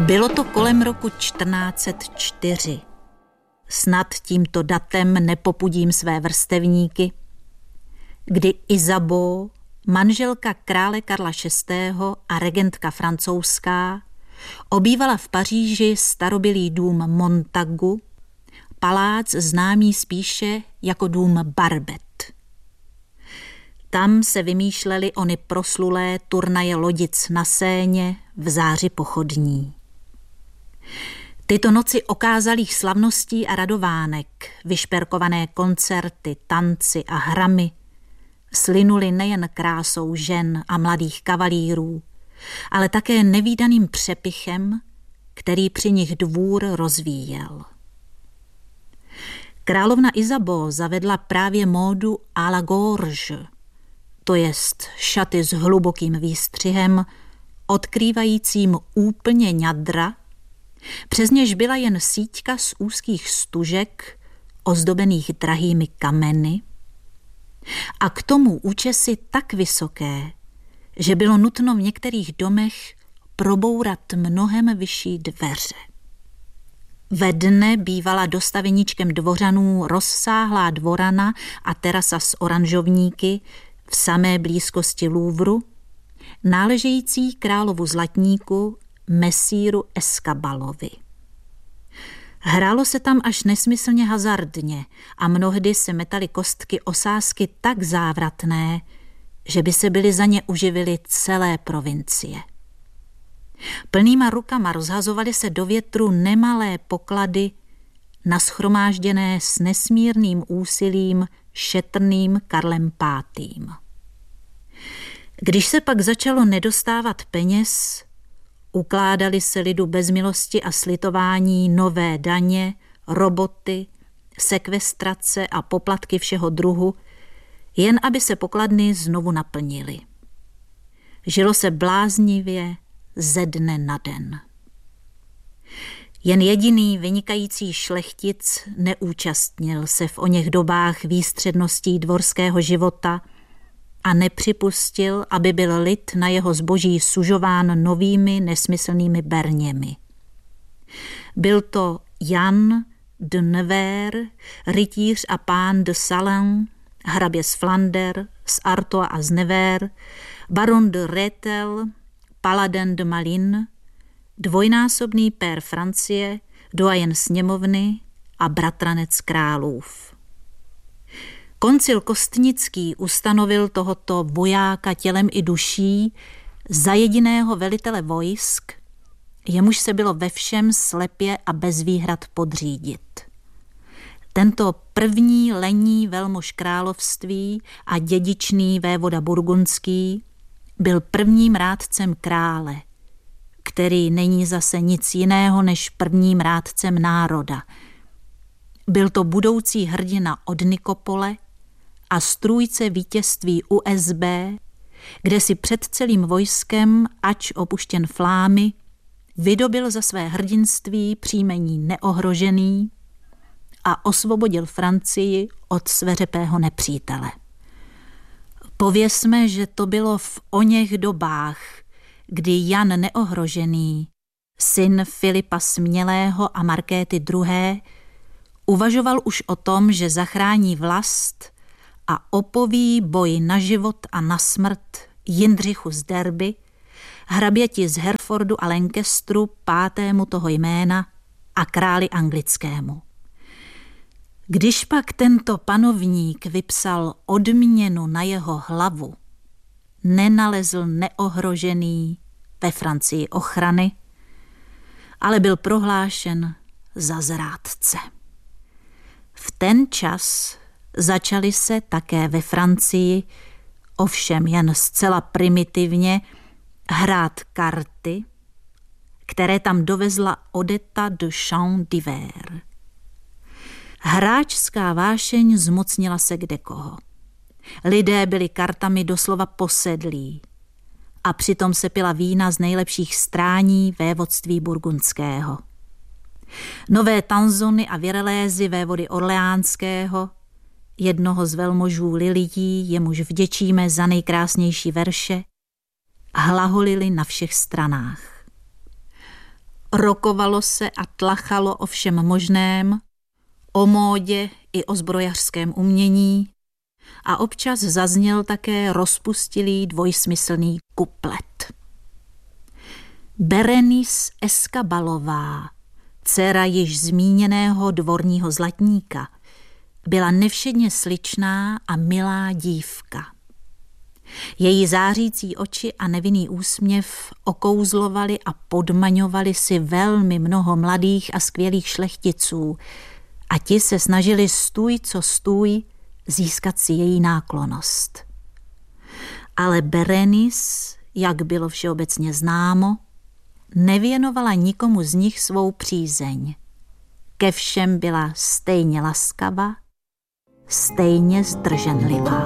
Bylo to kolem roku 1404. Snad tímto datem nepopudím své vrstevníky, kdy Isabeau, manželka krále Karla VI. A regentka francouzská, obývala v Paříži starobylý dům Montagu, palác známý spíše jako dům Barbet. Tam se vymýšlely ony proslulé turnaje lodic na Séně v záři pochodní. Tyto noci okázalých slavností a radovánek, vyšperkované koncerty, tanci a hrami, slynuly nejen krásou žen a mladých kavalírů, ale také nevídaným přepichem, který při nich dvůr rozvíjel. Královna Isabeau zavedla právě módu à la gorge, to jest šaty s hlubokým výstřihem, odkrývajícím úplně ňadra, přes něž byla jen síťka z úzkých stužek, ozdobených drahými kameny, a k tomu účesy tak vysoké, že bylo nutno v některých domech probourat mnohem vyšší dveře. Ve dne bývala dostaveníčkem dvořanů rozsáhlá dvorana a terasa s oranžovníky v samé blízkosti Louvru, náležející královu zlatníku Messíru Escabalovi. Hrálo se tam až nesmyslně hazardně a mnohdy se metaly kostky o sázky tak závratné, že by se byly za ně uživily celé provincie. Plnýma rukama rozhazovaly se do větru nemalé poklady, nashromážděné s nesmírným úsilím šetrným Karlem V. Když se pak začalo nedostávat peněz, ukládaly se lidu bez milosti a slitování nové daně, roboty, sekvestrace a poplatky všeho druhu, jen aby se pokladny znovu naplnily. Žilo se bláznivě ze dne na den. Jen jediný vynikající šlechtic neúčastnil se v oněch dobách výstředností dvorského života a nepřipustil, aby byl lid na jeho zboží sužován novými nesmyslnými berněmi. Byl to Jan de Nevers, rytíř a pán de Salins, hrabě z Flander, z Artois a z Nevers, baron de Rethel, paladin de Malines, dvojnásobný pér Francie, doyen sněmovny a bratranec králův. Koncil Kostnický ustanovil tohoto vojáka tělem i duší za jediného velitele vojsk, jemuž se bylo ve všem slepě a bez výhrad podřídit. Tento první lenní velmož království a dědičný vévoda burgundský byl prvním rádcem krále, který není zase nic jiného než prvním rádcem národa. Byl to budoucí hrdina od Nikopole a strůjce vítězství USB, kde si před celým vojskem, ač opuštěn Flámy, vydobil za své hrdinství příjmení Neohrožený a osvobodil Francii od sveřepého nepřítele. Pověsme, že to bylo v oněch dobách, kdy Jan Neohrožený, syn Filipa Smělého a Markéty II., uvažoval už o tom, že zachrání vlast a opoví boj na život a na smrt Jindřichu z Derby, hraběti z Herfordu a Lancasteru, pátému toho jména, a králi anglickému. Když pak tento panovník vypsal odměnu na jeho hlavu, nenalezl Neohrožený ve Francii ochrany, ale byl prohlášen za zrádce. V ten čas začaly se také ve Francii, ovšem jen zcela primitivně, hrát karty, které tam dovezla Odeta de Champdivers. Hráčská vášeň zmocnila se kdekoho. Lidé byli kartami doslova posedlí a přitom se pila vína z nejlepších strání vévodství burgundského. Nové tanzony a virelézy vévody Orleánského, jednoho z velmožů Lilií, jemuž vděčíme za nejkrásnější verše, hlaholili na všech stranách. Rokovalo se a tlachalo o všem možném, o módě i o zbrojařském umění a občas zazněl také rozpustilý dvojsmyslný kuplet. Berenice Escabalová, dcera již zmíněného dvorního zlatníka, byla nevšedně sličná a milá dívka. Její zářící oči a nevinný úsměv okouzlovali a podmaňovali si velmi mnoho mladých a skvělých šlechticů a ti se snažili stůj co stůj získat si její náklonnost. Ale Berenice, jak bylo všeobecně známo, nevěnovala nikomu z nich svou přízeň. Ke všem byla stejně laskavá, stejně zdrženlivá.